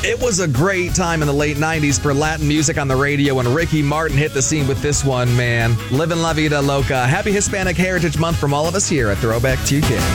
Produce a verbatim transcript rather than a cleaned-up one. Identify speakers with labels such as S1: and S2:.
S1: It was a great time in the late nineties for Latin music on the radio when Ricky Martin hit the scene with this one, man. Livin' La Vida Loca. Happy Hispanic Heritage Month from all of us here at Throwback two K.